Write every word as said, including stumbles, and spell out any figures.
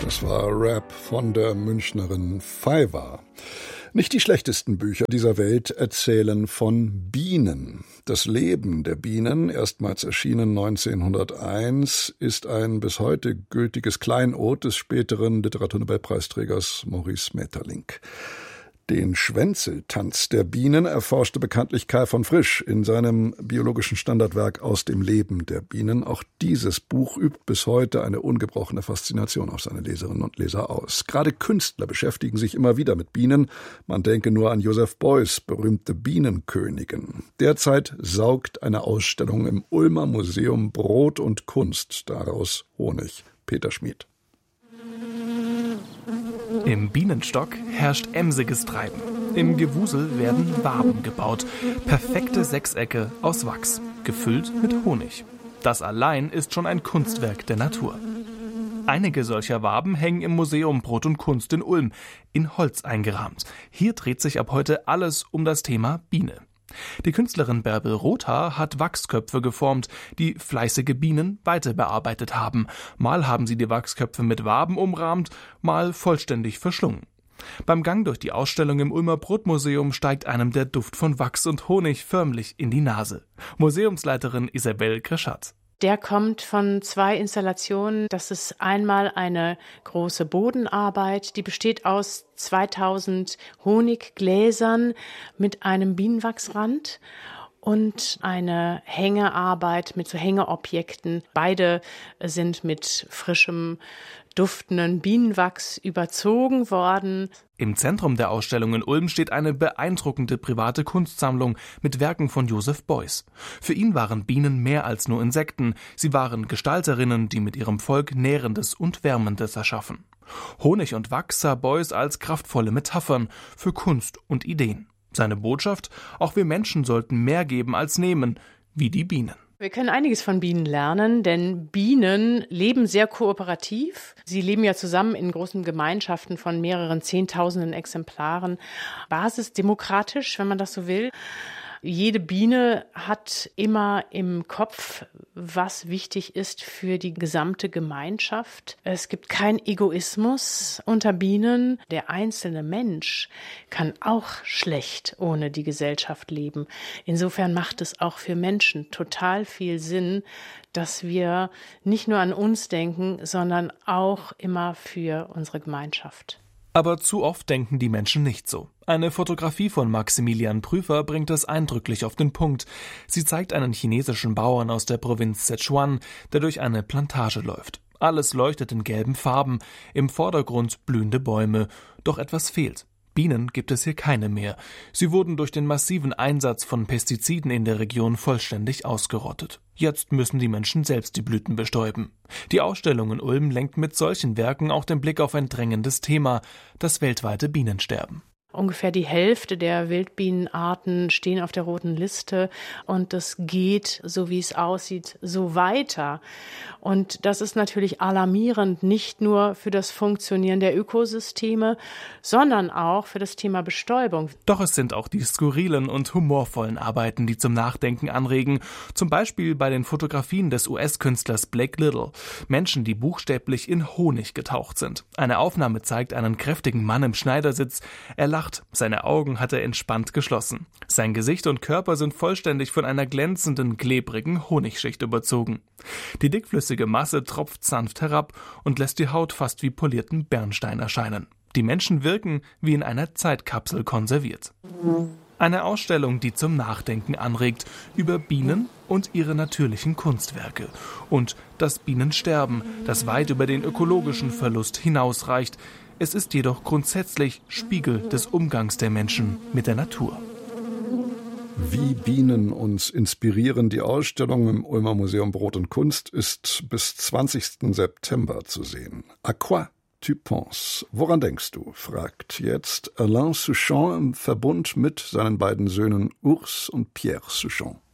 Das war Rap von der Münchnerin Fiverr. Nicht die schlechtesten Bücher dieser Welt erzählen von Bienen. Das Leben der Bienen, erstmals erschienen neunzehnhunderteins, ist ein bis heute gültiges Kleinod des späteren Literaturnobelpreisträgers Maurice Maeterlinck. Den Schwänzeltanz der Bienen erforschte bekanntlich Karl von Frisch in seinem biologischen Standardwerk Aus dem Leben der Bienen. Auch dieses Buch übt bis heute eine ungebrochene Faszination auf seine Leserinnen und Leser aus. Gerade Künstler beschäftigen sich immer wieder mit Bienen. Man denke nur an Joseph Beuys berühmte Bienenkönigin. Derzeit saugt eine Ausstellung im Ulmer Museum Brot und Kunst daraus Honig. Peter Schmid. Im Bienenstock herrscht emsiges Treiben. Im Gewusel werden Waben gebaut. Perfekte Sechsecke aus Wachs, gefüllt mit Honig. Das allein ist schon ein Kunstwerk der Natur. Einige solcher Waben hängen im Museum Brot und Kunst in Ulm, in Holz eingerahmt. Hier dreht sich ab heute alles um das Thema Biene. Die Künstlerin Bärbel Rothaar hat Wachsköpfe geformt, die fleißige Bienen weiter bearbeitet haben. Mal haben sie die Wachsköpfe mit Waben umrahmt, mal vollständig verschlungen. Beim Gang durch die Ausstellung im Ulmer Brotmuseum steigt einem der Duft von Wachs und Honig förmlich in die Nase. Museumsleiterin Isabel Greschat. Der kommt von zwei Installationen. Das ist einmal eine große Bodenarbeit, die besteht aus zweitausend Honiggläsern mit einem Bienenwachsrand und eine Hängearbeit mit so Hängeobjekten. Beide sind mit frischem, duftenden Bienenwachs überzogen worden. Im Zentrum der Ausstellung in Ulm steht eine beeindruckende private Kunstsammlung mit Werken von Joseph Beuys. Für ihn waren Bienen mehr als nur Insekten. Sie waren Gestalterinnen, die mit ihrem Volk Nährendes und Wärmendes erschaffen. Honig und Wachs sah Beuys als kraftvolle Metaphern für Kunst und Ideen. Seine Botschaft: Auch wir Menschen sollten mehr geben als nehmen, wie die Bienen. Wir können einiges von Bienen lernen, denn Bienen leben sehr kooperativ. Sie leben ja zusammen in großen Gemeinschaften von mehreren Zehntausenden Exemplaren. Basisdemokratisch, wenn man das so will. Jede Biene hat immer im Kopf, was wichtig ist für die gesamte Gemeinschaft. Es gibt keinen Egoismus unter Bienen. Der einzelne Mensch kann auch schlecht ohne die Gesellschaft leben. Insofern macht es auch für Menschen total viel Sinn, dass wir nicht nur an uns denken, sondern auch immer für unsere Gemeinschaft. Aber zu oft denken die Menschen nicht so. Eine Fotografie von Maximilian Prüfer bringt das eindrücklich auf den Punkt. Sie zeigt einen chinesischen Bauern aus der Provinz Sichuan, der durch eine Plantage läuft. Alles leuchtet in gelben Farben, im Vordergrund blühende Bäume. Doch etwas fehlt. Bienen gibt es hier keine mehr. Sie wurden durch den massiven Einsatz von Pestiziden in der Region vollständig ausgerottet. Jetzt müssen die Menschen selbst die Blüten bestäuben. Die Ausstellung in Ulm lenkt mit solchen Werken auch den Blick auf ein drängendes Thema: das weltweite Bienensterben. Ungefähr die Hälfte der Wildbienenarten stehen auf der roten Liste und das geht, so wie es aussieht, so weiter. Und das ist natürlich alarmierend, nicht nur für das Funktionieren der Ökosysteme, sondern auch für das Thema Bestäubung. Doch es sind auch die skurrilen und humorvollen Arbeiten, die zum Nachdenken anregen. Zum Beispiel bei den Fotografien des U S-Künstlers Blake Little. Menschen, die buchstäblich in Honig getaucht sind. Eine Aufnahme zeigt einen kräftigen Mann im Schneidersitz. Er lacht. Seine Augen hat er entspannt geschlossen. Sein Gesicht und Körper sind vollständig von einer glänzenden, klebrigen Honigschicht überzogen. Die dickflüssige Masse tropft sanft herab und lässt die Haut fast wie polierten Bernstein erscheinen. Die Menschen wirken wie in einer Zeitkapsel konserviert. Eine Ausstellung, die zum Nachdenken anregt über Bienen und ihre natürlichen Kunstwerke. Und das Bienensterben, das weit über den ökologischen Verlust hinausreicht. Es ist jedoch grundsätzlich Spiegel des Umgangs der Menschen mit der Natur. Wie Bienen uns inspirieren. Die Ausstellung im Ulmer Museum Brot und Kunst ist bis zwanzigsten September zu sehen. À quoi tu penses? Woran denkst du? Fragt jetzt Alain Souchon im Verbund mit seinen beiden Söhnen Urs und Pierre Souchon.